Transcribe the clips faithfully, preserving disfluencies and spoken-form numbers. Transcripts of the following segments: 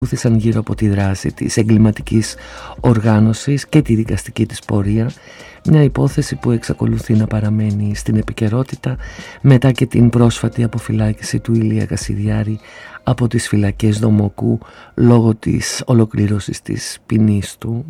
ακολούθησαν γύρω από τη δράση της εγκληματικής οργάνωσης και τη δικαστική της πορεία, μια υπόθεση που εξακολουθεί να παραμένει στην επικαιρότητα μετά και την πρόσφατη αποφυλάκηση του Ηλία Κασιδιάρη από τις φυλακές Δομοκού λόγω της ολοκλήρωσης της ποινής του.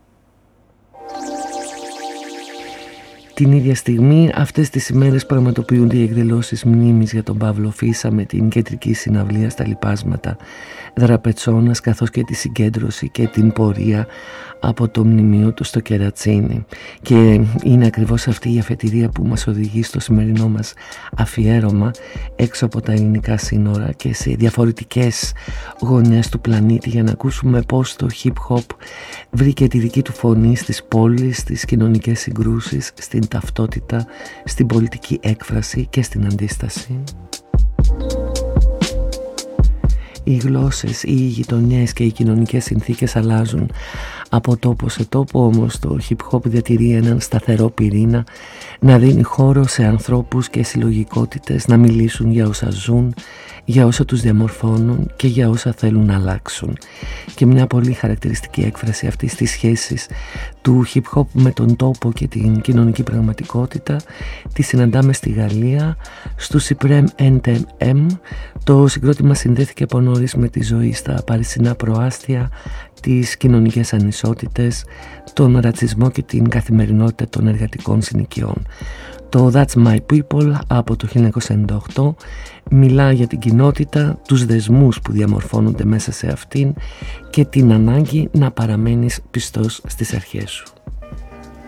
Την ίδια στιγμή, αυτές τις ημέρες πραγματοποιούνται οι εκδηλώσεις μνήμης για τον Παύλο Φίσα με την κεντρική συναυλία στα λοιπάσματα Δραπετσώνας, καθώς και τη συγκέντρωση και την πορεία από το μνημείο του στο Κερατσίνι. Και είναι ακριβώς αυτή η αφετηρία που μας οδηγεί στο σημερινό μας αφιέρωμα έξω από τα ελληνικά σύνορα και σε διαφορετικές γωνιές του πλανήτη, για να ακούσουμε πώς το hip hop βρήκε τη δική του φωνή στις πόλεις, στις κοινωνικές συγκρούσεις, στην ταυτότητα, στην πολιτική έκφραση και στην αντίσταση. Οι γλώσσες, οι γειτονιές και οι κοινωνικές συνθήκες αλλάζουν από τόπο σε τόπο, όμως το hip hop διατηρεί έναν σταθερό πυρήνα, να δίνει χώρο σε ανθρώπους και συλλογικότητες να μιλήσουν για όσα ζουν, για όσα τους διαμορφώνουν και για όσα θέλουν να αλλάξουν. Και μια πολύ χαρακτηριστική έκφραση αυτής της σχέσης του hip hop με τον τόπο και την κοινωνική πραγματικότητα τη συναντάμε στη Γαλλία, στο Supreme εν τι εμ. Το συγκρότημα συνδέθηκε από νωρίς με τη ζωή στα παρισινά προάστια, τις κοινωνικές ανισότητες, τον ρατσισμό και την καθημερινότητα των εργατικών συνοικιών. Το That's My People από το χίλια εννιακόσια ενενήντα οκτώ μιλά για την κοινότητα, τους δεσμούς που διαμορφώνονται μέσα σε αυτήν και την ανάγκη να παραμένεις πιστός στις αρχές σου.